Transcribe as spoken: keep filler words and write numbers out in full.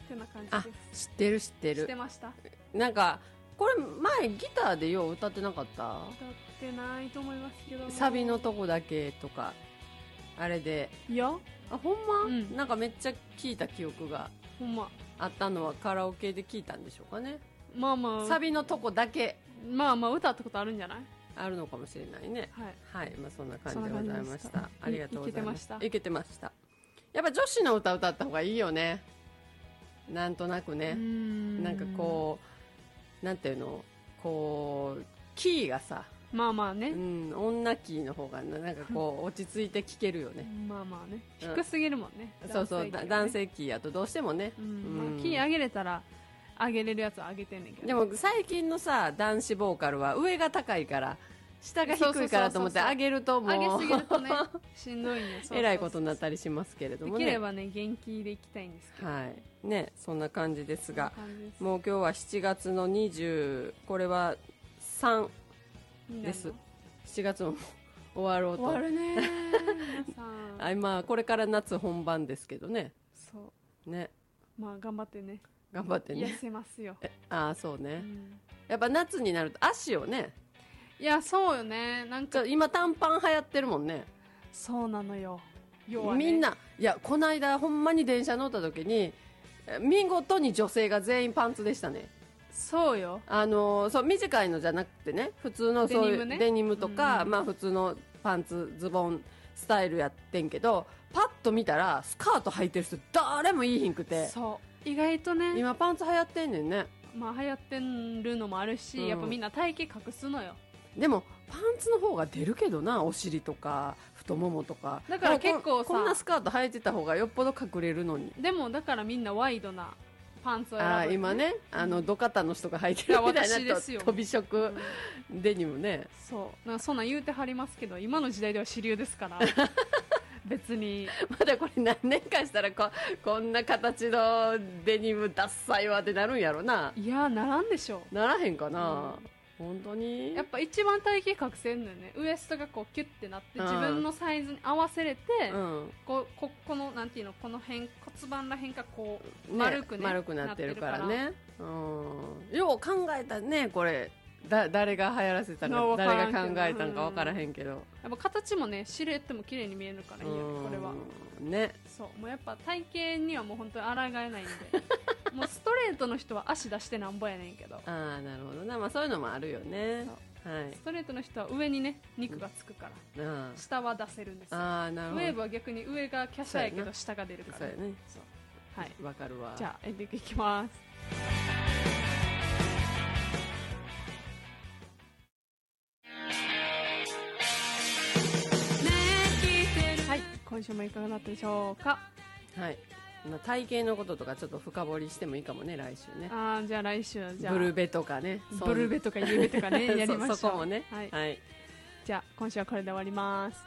てな感じあ、 です。 知ってる知ってる。 知ってました？ なんかこれ前ギターでよう歌ってなかった？ 歌ってないと思いますけど、 サビのとこだけとかあれで。 いや、 あ、ほんま、 うん、 なんかめっちゃ聞いた記憶がほんまあったのはカラオケで聞いたんでしょうかね。 まあまあサビのとこだけまあまあ歌ったことあるんじゃない？ あるのかもしれないね。 はい、 はい、まあ、そんな感じでございました。ありがとうございました。 いけてました。 いけてました。やっぱ女子の歌歌った方がいいよね。なんとなくね。んなんかこうなんていうの、こうキーがさ、 まあまあね、 うん、女キーの方がなんかこう落ち着いて聴けるよね。 まあまあね、低すぎるもんね。 うん、そうそう、男性キーやとどうしてもね、 うんうんまあ、キー上げれたら上げれるやつは上げてんねんけど、 でも最近のさ男子ボーカルは上が高いから下が低いからと思って上げるともう上げすぎるとねしんどいんよ。 えらいことになったりしますけれどもね。 できればね元気でいきたいんですけど、 はいね、そんな感じですが、 です。 もう今日はしちがつのにじゅう、これはさんです。しちがつも終わろうと。 終わるね皆さんあ、まあこれから夏本番ですけどね。 そうね、 まあ頑張ってね、 頑張ってね。 痩せますよ。 ああそうね、 うん、やっぱ夏になると足をね、 いやそうよね、なんか今短パン流行ってるもんね。 そうなのよ、要はね、 みんな、いやこの間ほんまに電車乗った時に見事に女性が全員パンツでしたね。 そうよ、 あのそう短いのじゃなくてね、普通のそういうデニム、ね、デニムとか、うんうん、まあ、普通のパンツズボンスタイルやってんけど、パッと見たらスカート履いてる人誰もいいひんくて、 そう意外とね今パンツ流行ってんねんね。 まあ流行ってるのもあるし、うん、やっぱみんな体型隠すのよ。 でもパンツの方が出るけどな、お尻とか太ももとか。 だから結構さ、 こんなスカート履いてた方がよっぽど隠れるのに。 でもだからみんなワイドなパンツを選ぶ、ね、 あ今ね、あの土方の人が履いてるみたいなと飛び色、うん、デニムね。 そうなんかそんなん言うてはりますけど、今の時代では主流ですから別にまだこれ何年かしたら こ, こんな形のデニムダッサいわってなるんやろな。 いやならんでしょ。 ならへんかな、うん、本当にやっぱ一番体型隠せんのよね。ウエストがこうキュッてなって自分のサイズに合わせれて、うん、こ, こ, このなんていうの、この辺骨盤らへんがこう丸く、ねね、丸くなってるからね。うん、よう考えたねこれ。だ誰が流行らせたのか誰が考えたのか分からへんけど、うん、 やっぱ形もねシルエットも綺麗に見えるからいいよねこれはね。 そうもうやっぱ体型にはもう本当に抗えないんでもうストレートの人は足出してなんぼやねんけど、 ああなるほどな、まあ、そういうのもあるよね。はい、 ストレートの人は上にね肉がつくから、うん、下は出せるんですよ。 あなるほど。 ウェーブは逆に上が華奢やけど下が出るから、 そうやね。 そうはい、 わかるわ。 じゃあエンディングいきます。今週もいかがだったでしょうか。 はい、まあ、体型のこととかちょっと深掘りしてもいいかもね来週ね。 ああじゃあ来週じゃあブルベとかね、 ブルベとかユーベとかねやりましょう。 そ, そこもね、 はい、 はい、 じゃあ今週はこれで終わります。